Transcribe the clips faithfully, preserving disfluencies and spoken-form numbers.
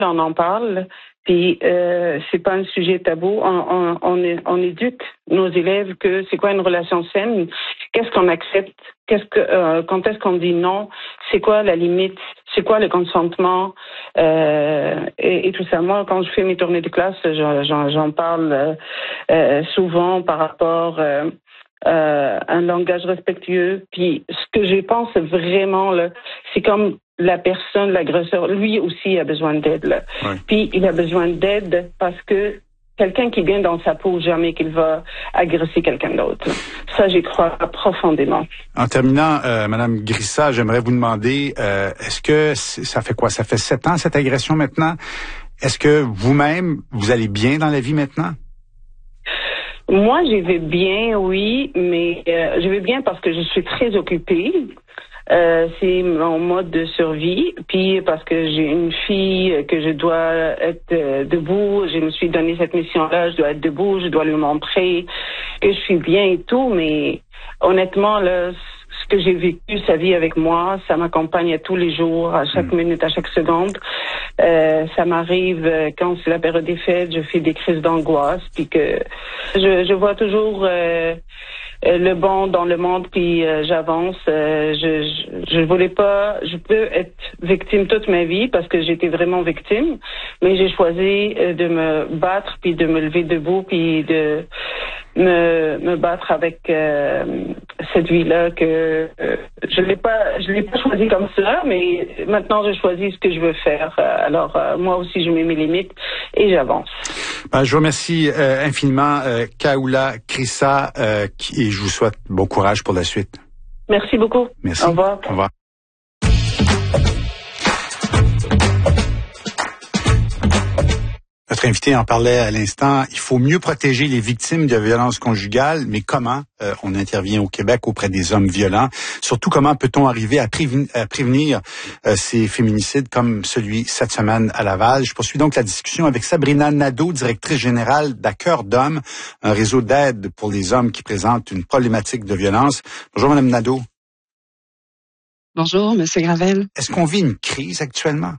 on en parle. Puis euh, c'est pas un sujet tabou. On, on, on, est, on éduque nos élèves que c'est quoi une relation saine, qu'est-ce qu'on accepte, qu'est-ce que euh, quand est-ce qu'on dit non, c'est quoi la limite, c'est quoi le consentement euh, et, et tout ça. Moi, quand je fais mes tournées de classe, j'en, j'en parle euh, souvent par rapport euh, euh, à un langage respectueux. Puis ce que je pense vraiment là, c'est comme la personne, l'agresseur, lui aussi a besoin d'aide. Là. Ouais. Puis il a besoin d'aide parce que quelqu'un qui est bien dans sa peau, jamais qu'il va agresser quelqu'un d'autre. Là. Ça, j'y crois profondément. En terminant, euh, Madame Grissa, j'aimerais vous demander, euh, est-ce que ça fait quoi? Ça fait sept ans, cette agression maintenant? Est-ce que vous-même, vous allez bien dans la vie maintenant? Moi, je vais bien, oui, mais euh, je vais bien parce que je suis très occupée. Euh, c'est mon mode de survie. Puis parce que j'ai une fille que je dois être euh, debout, je me suis donné cette mission-là, je dois être debout, je dois lui montrer que je suis bien et tout. Mais honnêtement, là, ce que j'ai vécu, sa vie avec moi, ça m'accompagne à tous les jours, à chaque mmh. minute, à chaque seconde. Euh, ça m'arrive euh, quand c'est la période des fêtes, je fais des crises d'angoisse, puis que je, je vois toujours euh, le bon dans le monde, puis euh, j'avance. Euh, je, je je voulais pas, je peux être victime toute ma vie parce que j'étais vraiment victime, mais j'ai choisi euh, de me battre, puis de me lever debout, puis de me me battre avec euh, cette vie-là que euh, je l'ai pas, je l'ai pas choisi comme ça, mais maintenant je choisis ce que je veux faire. Alors euh, moi aussi je mets mes limites et j'avance. Ben, je vous remercie euh, infiniment, euh, Kaoula Grissa, euh, qui, et je vous souhaite bon courage pour la suite. Merci beaucoup. Merci. Au revoir. Au revoir. Notre invité en parlait à l'instant. Il faut mieux protéger les victimes de violences conjugales, mais comment euh, on intervient au Québec auprès des hommes violents? Surtout, comment peut-on arriver à, prévenir, à prévenir euh, ces féminicides comme celui cette semaine à Laval? Je poursuis donc la discussion avec Sabrina Nadeau, directrice générale d'À Cœur d'Homme, un réseau d'aide pour les hommes qui présentent une problématique de violence. Bonjour, Madame Nadeau. Bonjour, Monsieur Gravel. Est-ce qu'on vit une crise actuellement?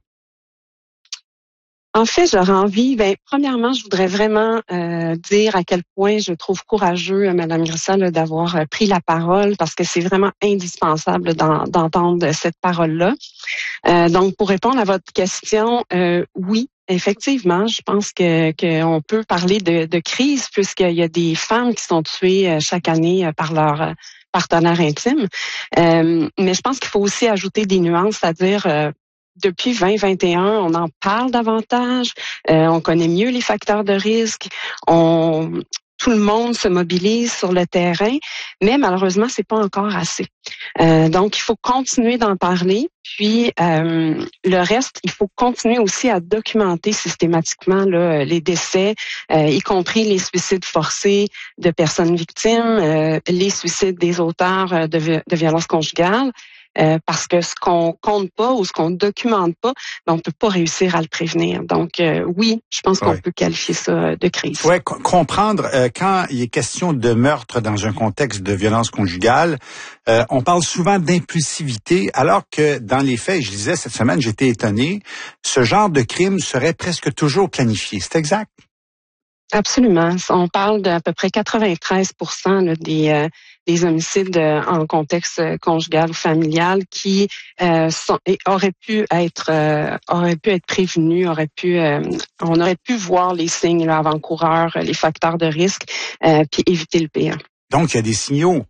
En fait, j'aurais envie, ben, premièrement, je voudrais vraiment euh, dire à quel point je trouve courageux, euh, Mme Grissa, là, d'avoir euh, pris la parole, parce que c'est vraiment indispensable d'en, d'entendre cette parole-là. Euh, donc, pour répondre à votre question, euh, oui, effectivement, je pense que qu'on peut parler de, de crise, puisqu'il y a des femmes qui sont tuées euh, chaque année euh, par leur euh, partenaire intime. Euh, mais je pense qu'il faut aussi ajouter des nuances, c'est-à-dire euh, depuis vingt vingt et un, on en parle davantage, euh, on connaît mieux les facteurs de risque, on, tout le monde se mobilise sur le terrain, mais malheureusement, c'est pas encore assez. Euh, donc, il faut continuer d'en parler, puis euh, le reste, il faut continuer aussi à documenter systématiquement là, les décès, euh, y compris les suicides forcés de personnes victimes, euh, les suicides des auteurs de, de violences conjugales. Euh, parce que ce qu'on compte pas ou ce qu'on documente pas, ben, on peut pas réussir à le prévenir. Donc euh, oui, je pense qu'on ouais. peut qualifier ça de crise. Ouais, co- comprendre euh, quand il est question de meurtre dans un contexte de violence conjugale, euh, on parle souvent d'impulsivité, alors que dans les faits, je disais cette semaine, j'étais étonné, ce genre de crime serait presque toujours planifié. C'est exact? Absolument. On parle d'à peu près quatre-vingt-treize pour cent là, des euh, des homicides euh, en contexte euh, conjugal ou familial qui euh, sont et auraient pu être euh, auraient pu être prévenus, auraient pu euh, on aurait pu voir les signes là, avant-coureurs, les facteurs de risque, euh, puis éviter le pire. Donc il y a des signaux.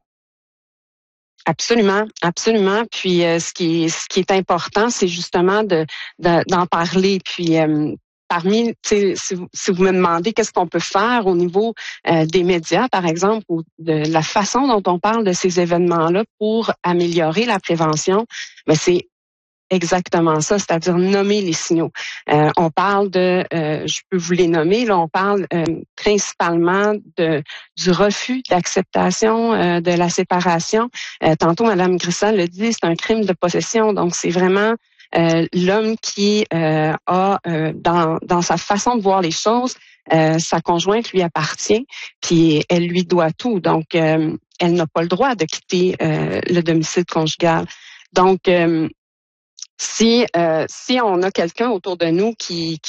Absolument, absolument. Puis euh, ce qui est ce qui est important, c'est justement de, de d'en parler. Puis euh, Parmi, si vous, si vous me demandez qu'est-ce qu'on peut faire au niveau euh, des médias, par exemple, ou de la façon dont on parle de ces événements-là pour améliorer la prévention, ben c'est exactement ça, c'est-à-dire nommer les signaux. Euh, on parle de, euh, je peux vous les nommer, là, on parle euh, principalement de du refus d'acceptation euh, de la séparation. Euh, tantôt, Mme Grissa le dit, c'est un crime de possession, donc c'est vraiment Euh, l'homme qui euh, a euh, dans dans sa façon de voir les choses, euh, sa conjointe lui appartient, puis elle lui doit tout. Donc, euh, elle n'a pas le droit de quitter euh, le domicile conjugal. Donc, euh, si euh, si on a quelqu'un autour de nous qui